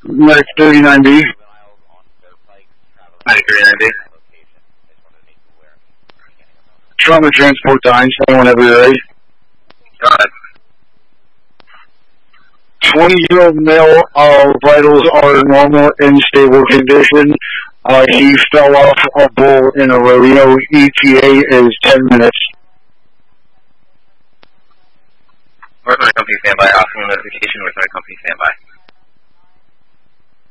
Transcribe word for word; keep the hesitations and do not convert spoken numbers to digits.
Medic thirty-nine B. Medic thirty-nine B. Trauma transport to Einstein whenever you're ready. Go ahead. twenty-year-old male, uh, vitals are normal and stable condition. Uh, he fell off a bull in a rodeo. E T A is ten minutes. Where's my company standby? Awesome notification. Where's my company standby?